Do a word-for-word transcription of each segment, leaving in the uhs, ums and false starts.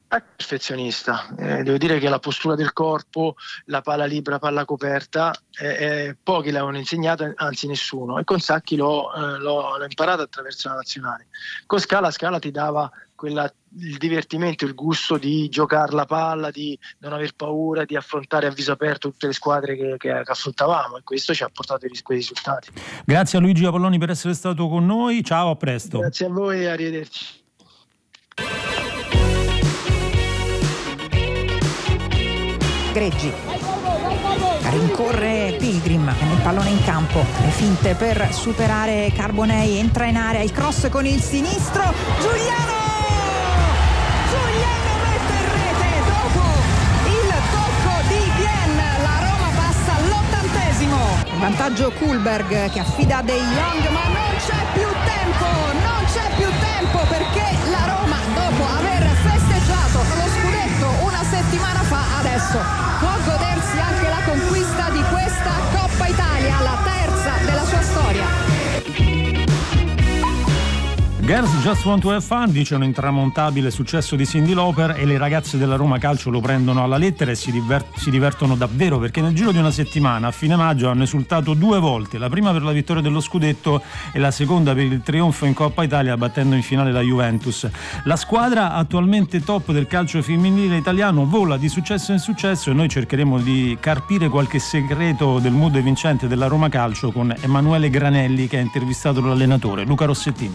È perfezionista, eh, devo dire che la postura del corpo, la palla libera, palla coperta, eh, eh, pochi l'avevano insegnato, anzi nessuno, e con Sacchi l'ho, eh, l'ho, l'ho imparato attraverso la nazionale. Con Scala, Scala ti dava quella, il divertimento, il gusto di giocare la palla, di non aver paura, di affrontare a viso aperto tutte le squadre che, che, che affrontavamo, e questo ci ha portato quei risultati. Grazie a Luigi Apolloni per essere stato con noi, ciao, a presto. Grazie a voi, arrivederci. Greggi rincorre Pilgrim nel pallone in campo, le finte per superare Carbonei, entra in area, il cross con il sinistro, Giuliano Giuliano mette in rete dopo il tocco di Bien, la Roma passa all'ottantesimo, il vantaggio Kullberg che affida De Jong, ma non c'è più tempo non c'è più tempo perché la Roma, dopo aver festeggiato lo scudetto una settimana fa, adesso può godersi anche la conquista di questa Coppa Italia, la terza della sua storia. Girls Just Want to Have Fun, dice un intramontabile successo di Cyndi Lauper, e le ragazze della Roma Calcio lo prendono alla lettera e si, divert- si divertono davvero, perché nel giro di una settimana a fine maggio hanno esultato due volte, la prima per la vittoria dello scudetto e la seconda per il trionfo in Coppa Italia battendo in finale la Juventus. La squadra attualmente top del calcio femminile italiano vola di successo in successo, e noi cercheremo di carpire qualche segreto del mood vincente della Roma Calcio con Emanuele Granelli, che ha intervistato l'allenatore Luca Rossettini.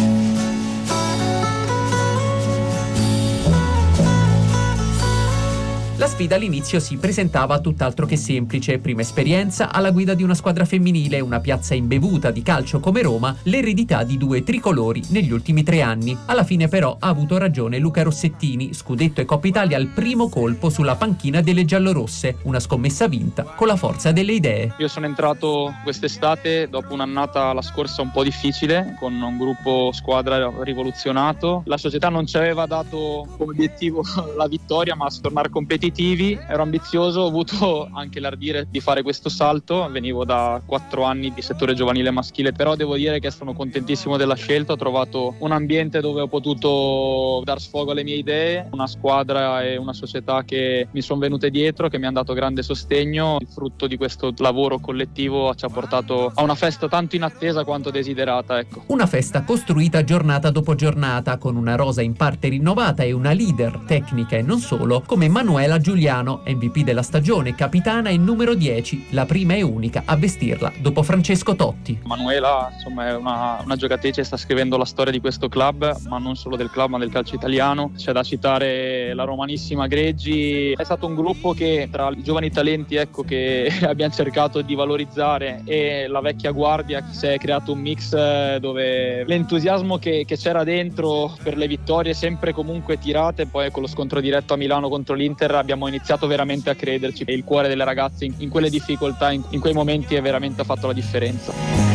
La sfida all'inizio si presentava tutt'altro che semplice. Prima esperienza alla guida di una squadra femminile, una piazza imbevuta di calcio come Roma, l'eredità di due tricolori negli ultimi tre anni. Alla fine però ha avuto ragione Luca Rossettini, scudetto e Coppa Italia al primo colpo sulla panchina delle giallorosse, una scommessa vinta con la forza delle idee. Io sono entrato quest'estate dopo un'annata la scorsa un po' difficile, con un gruppo squadra rivoluzionato. La società non ci aveva dato come obiettivo la vittoria, ma tornare competitivi. Ero ambizioso, ho avuto anche l'ardire di fare questo salto. Venivo da quattro anni di settore giovanile maschile, però devo dire che sono contentissimo della scelta. Ho trovato un ambiente dove ho potuto dar sfogo alle mie idee, una squadra e una società che mi sono venute dietro, che mi hanno dato grande sostegno. Il frutto di questo lavoro collettivo ci ha portato a una festa tanto inattesa quanto desiderata, ecco. Una festa costruita giornata dopo giornata, con una rosa in parte rinnovata e una leader tecnica e non solo, come Manuela Giuliano, M V P della stagione, capitana e numero dieci, la prima e unica a vestirla dopo Francesco Totti. Manuela, insomma, è una, una giocatrice che sta scrivendo la storia di questo club, ma non solo del club, ma del calcio italiano. C'è da citare la romanissima Greggi. È stato un gruppo che, tra i giovani talenti, ecco, che abbiamo cercato di valorizzare, e la vecchia guardia, che si è creato un mix dove l'entusiasmo che, che c'era dentro per le vittorie sempre comunque tirate. Poi con lo scontro diretto a Milano contro l'Inter abbiamo iniziato veramente a crederci, e il cuore delle ragazze in, in quelle difficoltà, in, in quei momenti, è veramente ha fatto la differenza.